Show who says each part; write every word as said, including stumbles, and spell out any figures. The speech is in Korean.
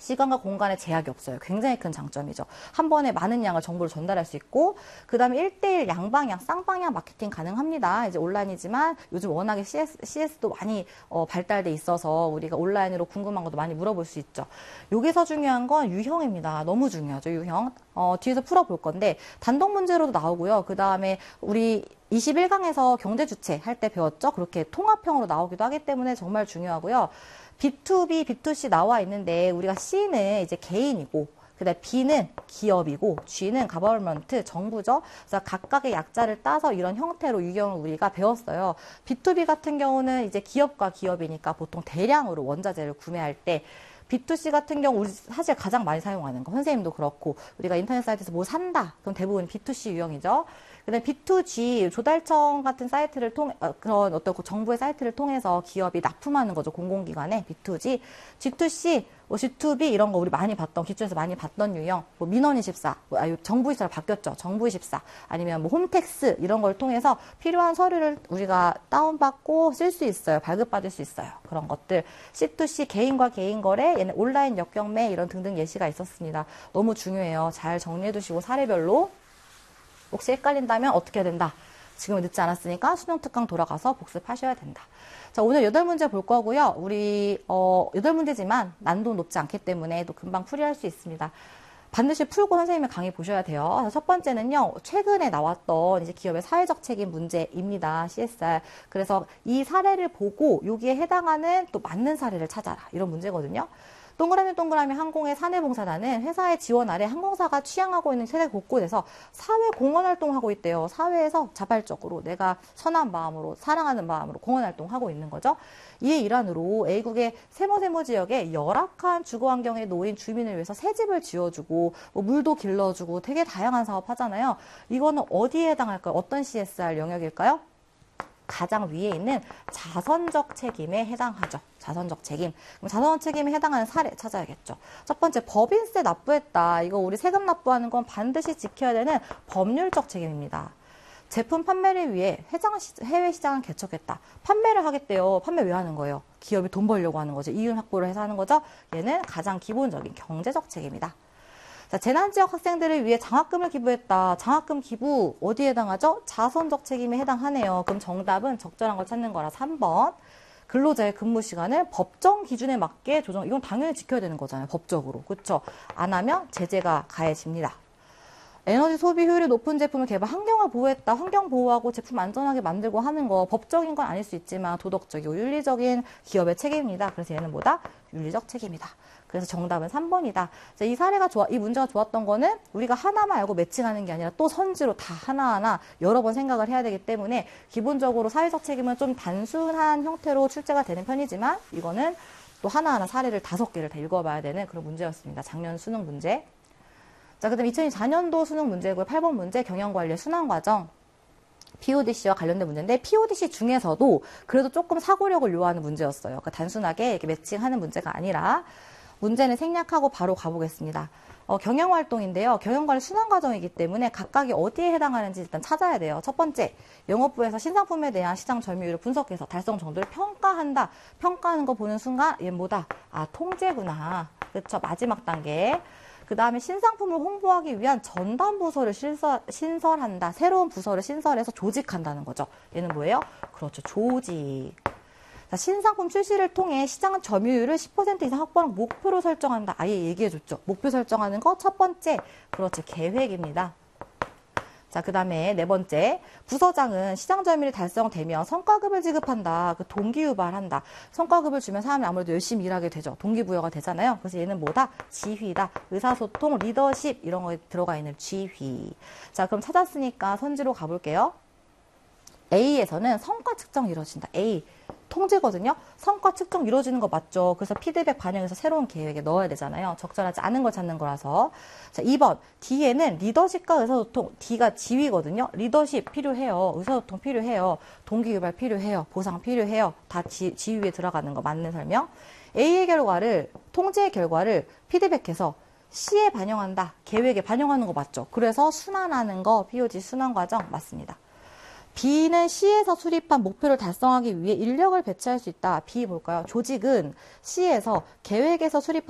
Speaker 1: 시간과 공간에 제약이 없어요. 굉장히 큰 장점이죠. 한 번에 많은 양을 정보를 전달할 수 있고, 그 다음에 일 대일 양방향, 쌍방향 마케팅 가능합니다. 이제 온라인이지만 요즘 워낙에 씨에스, 씨에스도 많이 어, 발달돼 있어서 우리가 온라인으로 궁금한 것도 많이 물어볼 수 있죠. 여기서 중요한 건 유형입니다. 너무 중요하죠, 유형. 어, 뒤에서 풀어볼 건데, 단독 문제로도 나오고요. 그 다음에 우리 이십일 강에서 경제 주체 할 때 배웠죠? 그렇게 통합형으로 나오기도 하기 때문에 정말 중요하고요. 비투비, 비투씨 나와 있는데 우리가 C는 이제 개인이고, 그 다음에 B는 기업이고, G는 가버먼트, 정부죠. 그래서 각각의 약자를 따서 이런 형태로 유형을 우리가 배웠어요. 비투비 같은 경우는 이제 기업과 기업이니까 보통 대량으로 원자재를 구매할 때, 비투씨 같은 경우 우리 사실 가장 많이 사용하는 거, 선생님도 그렇고 우리가 인터넷 사이트에서 뭐 산다, 그럼 대부분 비투씨 유형이죠. 그다음에 비투지, 조달청 같은 사이트를 통해, 어, 그런 어떤 정부의 사이트를 통해서 기업이 납품하는 거죠. 공공기관에 비투지. 지투씨, 뭐 지투비 이런 거 우리 많이 봤던, 기초에서 많이 봤던 유형, 뭐 민원이십사, 뭐, 아, 정부이십사로 바뀌었죠. 정부이십사, 아니면 뭐 홈택스 이런 걸 통해서 필요한 서류를 우리가 다운받고 쓸 수 있어요. 발급받을 수 있어요. 그런 것들. 씨투씨, 개인과 개인 거래, 얘는 온라인 역경매 이런 등등 예시가 있었습니다. 너무 중요해요. 잘 정리해 두시고 사례별로. 혹시 헷갈린다면 어떻게 해야 된다? 지금은 늦지 않았으니까 수능 특강 돌아가서 복습하셔야 된다. 자, 오늘 여덟 문제 볼 거고요. 우리 어, 여덟 문제지만 난도 높지 않기 때문에 또 금방 풀이할 수 있습니다. 반드시 풀고 선생님의 강의 보셔야 돼요. 첫 번째는요, 최근에 나왔던 이제 기업의 사회적 책임 문제입니다. 씨에스알. 그래서 이 사례를 보고 여기에 해당하는 또 맞는 사례를 찾아라. 이런 문제거든요. 동그라미 동그라미 항공의 사내봉사단은 회사의 지원 아래 항공사가 취향하고 있는 세계 곳곳에서 사회 공헌 활동하고 있대요. 사회에서 자발적으로 내가 선한 마음으로, 사랑하는 마음으로 공헌 활동하고 있는 거죠. 이에 일환으로 A국의 세모세모 지역에 열악한 주거 환경에 놓인 주민을 위해서 새 집을 지어주고 뭐 물도 길러주고 되게 다양한 사업 하잖아요. 이거는 어디에 해당할까요? 어떤 씨에스알 영역일까요? 가장 위에 있는 자선적 책임에 해당하죠. 자선적 책임. 그럼 자선적 책임에 해당하는 사례 찾아야겠죠. 첫 번째, 법인세 납부했다. 이거 우리 세금 납부하는 건 반드시 지켜야 되는 법률적 책임입니다. 제품 판매를 위해 해장, 해외 시장을 개척했다. 판매를 하겠대요. 판매 왜 하는 거예요? 기업이 돈 벌려고 하는 거죠. 이윤 확보를 해서 하는 거죠. 얘는 가장 기본적인 경제적 책임이다. 자, 재난지역 학생들을 위해 장학금을 기부했다. 장학금 기부 어디에 해당하죠? 자선적 책임에 해당하네요. 그럼 정답은 적절한 걸 찾는 거라 삼 번. 근로자의 근무 시간을 법정 기준에 맞게 조정. 이건 당연히 지켜야 되는 거잖아요. 법적으로. 그렇죠? 안 하면 제재가 가해집니다. 에너지 소비 효율이 높은 제품을 개발, 환경을 보호했다. 환경 보호하고 제품 안전하게 만들고 하는 거 법적인 건 아닐 수 있지만 도덕적이고 윤리적인 기업의 책임입니다. 그래서 얘는 뭐다? 윤리적 책임이다. 그래서 정답은 삼 번이다. 자, 이 사례가 좋아, 이 문제가 좋았던 거는 우리가 하나만 알고 매칭하는 게 아니라 또 선지로 다 하나하나 여러 번 생각을 해야 되기 때문에 기본적으로 사회적 책임은 좀 단순한 형태로 출제가 되는 편이지만 이거는 또 하나하나 사례를 다섯 개를 다 읽어봐야 되는 그런 문제였습니다. 작년 수능 문제. 자, 그 다음 이천이십사 년도 수능 문제고요. 팔 번 문제 경영관리의 순환과정. 피오디씨와 관련된 문제인데 피오디씨 중에서도 그래도 조금 사고력을 요하는 문제였어요. 그러니까 단순하게 이렇게 매칭하는 문제가 아니라 문제는 생략하고 바로 가보겠습니다. 어, 경영활동인데요. 경영관리 순환과정이기 때문에 각각이 어디에 해당하는지 일단 찾아야 돼요. 첫 번째, 영업부에서 신상품에 대한 시장 점유율을 분석해서 달성 정도를 평가한다. 평가하는 거 보는 순간 얘 뭐다? 아, 통제구나. 그렇죠. 마지막 단계. 그 다음에 신상품을 홍보하기 위한 전담 부서를 신설, 신설한다. 새로운 부서를 신설해서 조직한다는 거죠. 얘는 뭐예요? 그렇죠. 조직. 자, 신상품 출시를 통해 시장 점유율을 십 퍼센트 이상 확보하는 목표로 설정한다. 아예 얘기해줬죠. 목표 설정하는 거 첫 번째, 그렇죠. 계획입니다. 자, 그 다음에 네 번째, 부서장은 시장 점유율이 달성되면 성과급을 지급한다. 그 동기유발한다. 성과급을 주면 사람이 아무래도 열심히 일하게 되죠. 동기부여가 되잖아요. 그래서 얘는 뭐다? 지휘다. 의사소통, 리더십 이런 거에 들어가 있는 지휘. 자, 그럼 찾았으니까 선지로 가볼게요. A에서는 성과 측정이 이루어진다. A. 통제거든요. 성과 측정 이루어지는 거 맞죠? 그래서 피드백 반영해서 새로운 계획에 넣어야 되잖아요. 적절하지 않은 걸 찾는 거라서. 자, 이 번. D에는 리더십과 의사소통. D가 지휘거든요. 리더십 필요해요. 의사소통 필요해요. 동기유발 필요해요. 보상 필요해요. 다 지, 지휘에 들어가는 거 맞는 설명. A의 결과를, 통제의 결과를 피드백해서 C에 반영한다. 계획에 반영하는 거 맞죠? 그래서 순환하는 거 피오지 순환 과정 맞습니다. B는 C에서 수립한 목표를 달성하기 위해 인력을 배치할 수 있다. B 볼까요? 조직은 C에서 계획에서 수립한